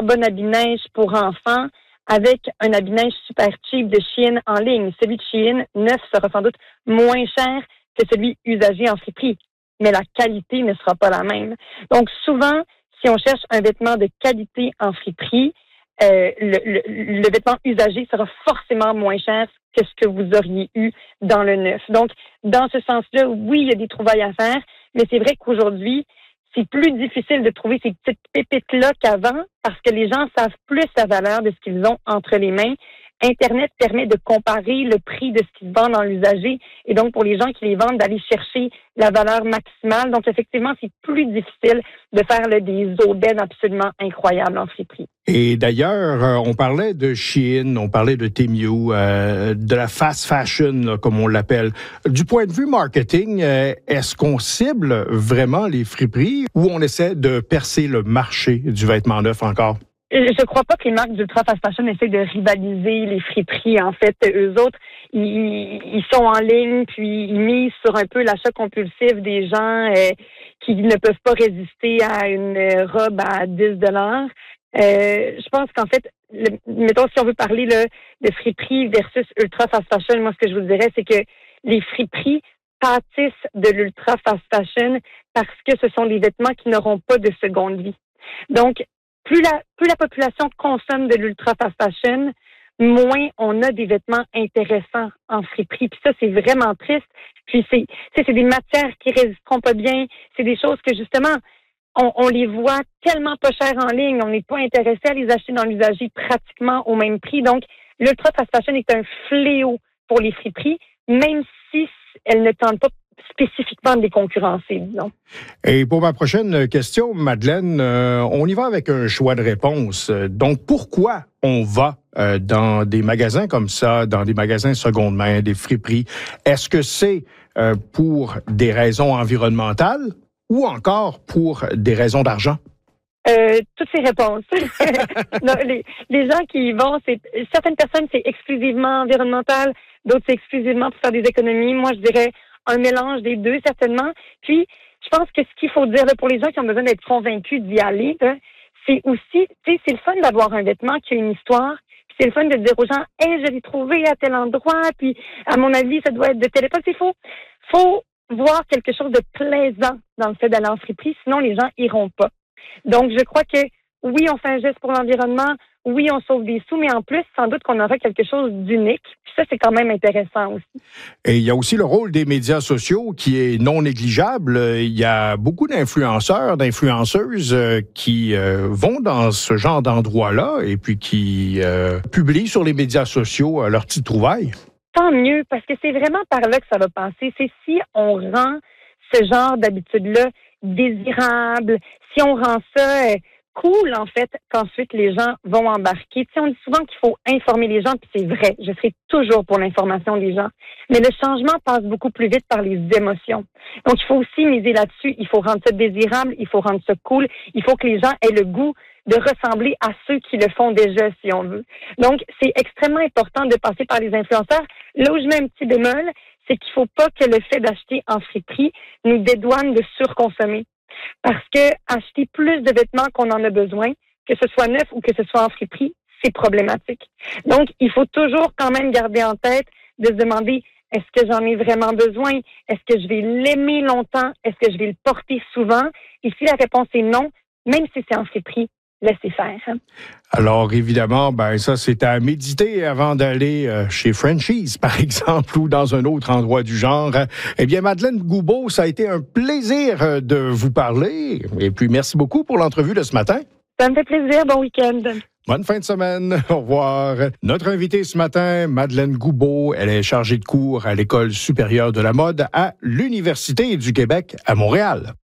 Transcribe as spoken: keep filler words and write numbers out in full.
bon habit-neige pour enfants avec un habit-neige super cheap de Shein en ligne. Celui de Shein, neuf, sera sans doute moins cher que celui usagé en friperie, mais la qualité ne sera pas la même. Donc, souvent, si on cherche un vêtement de qualité en friperie, euh, le, le, le vêtement usagé sera forcément moins cher que ce que vous auriez eu dans le neuf. Donc, dans ce sens-là, oui, il y a des trouvailles à faire, mais c'est vrai qu'aujourd'hui, c'est plus difficile de trouver ces petites pépites-là qu'avant parce que les gens savent plus la valeur de ce qu'ils ont entre les mains. Internet permet de comparer le prix de ce qui se vend dans l'usager et donc pour les gens qui les vendent d'aller chercher la valeur maximale. Donc effectivement, c'est plus difficile de faire là, des aubaines absolument incroyables en friperie. Et d'ailleurs, on parlait de Shein, on parlait de Temu, euh, de la fast fashion, là, comme on l'appelle. Du point de vue marketing, euh, est-ce qu'on cible vraiment les friperies ou on essaie de percer le marché du vêtement neuf encore? Je ne crois pas que les marques d'ultra fast fashion essaient de rivaliser les friperies. En fait, eux autres, ils, ils sont en ligne, puis ils misent sur un peu l'achat compulsif des gens euh, qui ne peuvent pas résister à une robe à dix dollars. Euh, je pense qu'en fait, le, mettons, si on veut parler là, de friperie versus ultra fast fashion, moi, ce que je vous dirais, c'est que les friperies pâtissent de l'ultra fast fashion parce que ce sont des vêtements qui n'auront pas de seconde vie. Donc, Plus la, plus la population consomme de l'ultra fast fashion, moins on a des vêtements intéressants en friperie. Puis ça, c'est vraiment triste. Puis c'est, c'est, c'est des matières qui résisteront pas bien. C'est des choses que justement, on, on les voit tellement pas chères en ligne. On n'est pas intéressé à les acheter dans l'usager pratiquement au même prix. Donc, l'ultra fast fashion est un fléau pour les friperies, même si elles ne tentent pas spécifiquement de les concurrencer, disons. Et pour ma prochaine question, Madeleine, euh, on y va avec un choix de réponse. Donc, pourquoi on va euh, dans des magasins comme ça, dans des magasins seconde main, des friperies? Est-ce que c'est euh, pour des raisons environnementales ou encore pour des raisons d'argent? Euh, toutes ces réponses. non, les, les gens qui y vont, c'est certaines personnes, c'est exclusivement environnemental, d'autres, c'est exclusivement pour faire des économies. Moi, je dirais un mélange des deux, certainement. Puis, je pense que ce qu'il faut dire là, pour les gens qui ont besoin d'être convaincus d'y aller, là, c'est aussi, tu sais, c'est le fun d'avoir un vêtement qui a une histoire. Puis c'est le fun de dire aux gens, hey, je l'ai trouvé à tel endroit. Puis, à mon avis, ça doit être de telle époque. Il faut, faut voir quelque chose de plaisant dans le fait d'aller en friperie, sinon les gens iront pas. Donc, je crois que oui, on fait un geste pour l'environnement. Oui, on sauve des sous, mais en plus, sans doute qu'on aura quelque chose d'unique. Puis ça, c'est quand même intéressant aussi. Et il y a aussi le rôle des médias sociaux qui est non négligeable. Il y a beaucoup d'influenceurs, d'influenceuses qui euh, vont dans ce genre d'endroit-là et puis qui euh, publient sur les médias sociaux euh, leurs petites trouvailles. Tant mieux, parce que c'est vraiment par là que ça va passer. C'est si on rend ce genre d'habitude-là désirable, si on rend ça... Euh, cool, en fait, qu'ensuite les gens vont embarquer. Tu sais, on dit souvent qu'il faut informer les gens, puis c'est vrai, je serai toujours pour l'information des gens. Mais le changement passe beaucoup plus vite par les émotions. Donc, il faut aussi miser là-dessus. Il faut rendre ça désirable, il faut rendre ça cool. Il faut que les gens aient le goût de ressembler à ceux qui le font déjà, si on veut. Donc, c'est extrêmement important de passer par les influenceurs. Là où je mets un petit bémol, c'est qu'il ne faut pas que le fait d'acheter en friperie nous dédouane de surconsommer. Parce que acheter plus de vêtements qu'on en a besoin, que ce soit neuf ou que ce soit en friperie, c'est problématique. Donc, il faut toujours quand même garder en tête de se demander, est-ce que j'en ai vraiment besoin? Est-ce que je vais l'aimer longtemps? Est-ce que je vais le porter souvent? Et si la réponse est non, même si c'est en friperie, laissez faire. Hein? Alors, évidemment, ben ça, c'est à méditer avant d'aller euh, chez Frenchies, par exemple, ou dans un autre endroit du genre. Eh bien, Madeleine Goubeau, ça a été un plaisir de vous parler. Et puis, merci beaucoup pour l'entrevue de ce matin. Ça me fait plaisir. Bon week-end. Bonne fin de semaine. Au revoir. Notre invitée ce matin, Madeleine Goubeau, elle est chargée de cours à l'École supérieure de la mode à l'Université du Québec à Montréal.